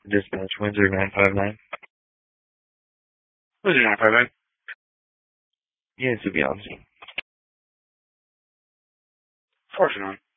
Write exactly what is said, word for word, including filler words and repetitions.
Dispatch Windsor nine five nine. Windsor nine five nine. Yeah, to be honest. Fortune on.